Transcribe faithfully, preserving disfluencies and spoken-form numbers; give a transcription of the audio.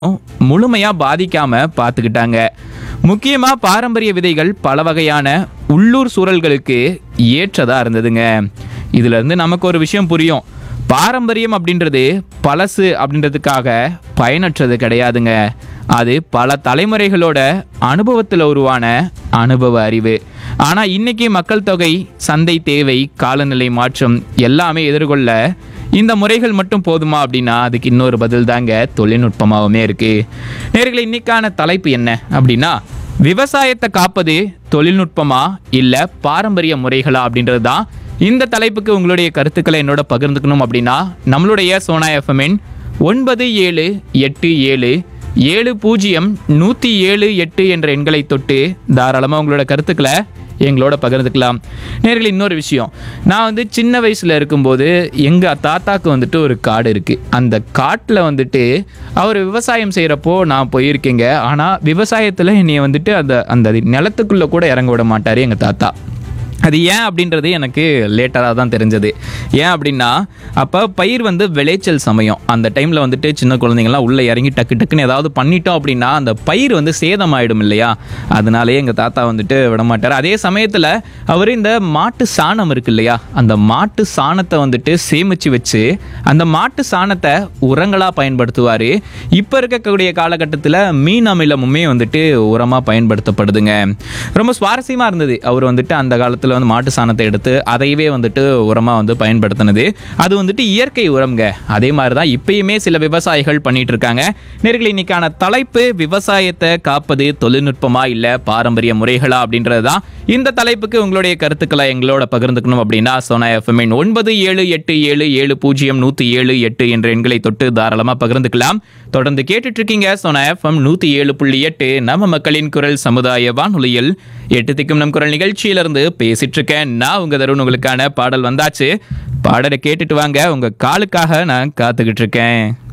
முழுமையாக பாதிக்காமல் பார்த்துக்கிட்டாங்க. முக்கியமாக பாரம்பரிய விதைகள் பல வகையான உள்ளூர் சூழல்களுக்கு ஏற்றதாக இருந்ததுங்க. இதிலிருந்து நமக்கு ஒரு விஷயம் புரியும். பாரம்பரியம் அப்படின்றது பழசு அப்படின்றதுக்காக பயனற்றது கிடையாதுங்க. அது பல தலைமுறைகளோட அனுபவத்தில் உருவான அனுபவ அறிவு. ஆனால் இன்னைக்கு மக்கள் தொகை, சந்தை தேவை, காலநிலை மாற்றம் எல்லாமே எதிர்கொள்ள இந்த முறைகள் மட்டும் போதுமா அப்படின்னா அதுக்கு இன்னொரு பதில் தாங்க தொழில்நுட்பமாகவுமே இருக்குது. நேயர்களே, இன்னைக்கான தலைப்பு என்ன அப்படின்னா, விவசாயத்தை காப்பது தொழில்நுட்பமா இல்லை பாரம்பரிய முறைகளா அப்படின்றது தான். இந்த தலைப்புக்கு உங்களுடைய கருத்துக்களை என்னோட பகிர்ந்துக்கணும் அப்படின்னா நம்மளுடைய சோனா எஃப்எம்மின் ஒன்பது ஏழு எட்டு ஏழு ஏழு பூஜ்ஜியம் நூற்றி ஏழு எட்டு என்ற எண்களை தொட்டு தாராளமாக உங்களோட கருத்துக்களை எங்களோட பகிர்ந்துக்கலாம். நேயர்களே, இன்னொரு விஷயம், நான் வந்து சின்ன வயசில் இருக்கும்போது எங்கள் தாத்தாக்கு வந்துட்டு ஒரு காடு இருக்குது. அந்த காட்டில் வந்துட்டு அவர் விவசாயம் செய்கிறப்போ நான் போயிருக்கேங்க. ஆனால் விவசாயத்தில் என்னை வந்துட்டு அந்த அந்த நிலத்துக்குள்ளே கூட இறங்க விட மாட்டார் எங்கள் தாத்தா. அது ஏன் அப்படின்றது எனக்கு லேட்டராக தான் தெரிஞ்சது. ஏன் அப்படின்னா, அப்போ பயிர் வந்து விளைச்சல் சமயம். அந்த டைமில் வந்துட்டு சின்ன குழந்தைங்கள்லாம் உள்ளே இறங்கி டக்கு டக்குன்னு ஏதாவது பண்ணிட்டோம் அப்படின்னா அந்த பயிர் வந்து சேதமாயிடும் இல்லையா. அதனாலே எங்கள் தாத்தா வந்துட்டு விடமாட்டார். அதே சமயத்தில் அவர் இந்த மாட்டு சாணம் இருக்கு இல்லையா, அந்த மாட்டு சாணத்தை வந்துட்டு சேமித்து வச்சு அந்த மாட்டு சாணத்தை உரங்களாக பயன்படுத்துவார். இப்போ இருக்கக்கூடிய காலகட்டத்தில் மீன் அமிலமுமே வந்துட்டு உரமாக பயன்படுத்தப்படுதுங்க. ரொம்ப சுவாரஸ்யமாக இருந்தது. அவர் வந்துட்டு அந்த காலத்தில் வந்து மாட்டு சாணத்தை எடுத்து அதையவே வந்துட்டு உரமா வந்து பயன்படுத்தினது. அது வந்துட்டு இயற்கை உரம்ங்க. அதே மாதிரி தான் இப்பயுமே சில விவசாயிகள் பண்ணிட்டு இருக்காங்க. நேயர்களே, இன்னைக்கான தலைப்பு விவசாயத்தை காப்பது தொழில்நுட்பமா இல்ல பாரம்பரிய முறைகளா அப்படின்றது தான். இந்த தலைப்புக்கு உங்களுடைய கருத்துக்களை எங்களோட பகிர்ந்துக்கணும் அப்படின்னா சோனா எஃப்எம் ஒன்பது ஏழு எட்டு ஏழு ஏழு பூஜ்ஜியம் நூற்றி ஏழு எட்டு என்ற எண்களை தொட்டு தாராளமா பகிர்ந்துக்கலாம். தொடர்ந்து கேட்டுட்டு இருக்கீங்க சோனா எஃப்எம் நூற்றி ஏழு புள்ளி எட்டு நம்ம மக்களின் குரல் சமுதாய வானொலியில் எட்டு திக்கும் நம் குரல் நிகழ்ச்சியிலிருந்து பேசிட்டு இருக்கேன். நான் உங்க தருண். உங்களுக்கான பாடல் வந்தாச்சு. பாடலை கேட்டுட்டு வாங்க. உங்க காலுக்காக நான் காத்துக்கிட்டு இருக்கேன்.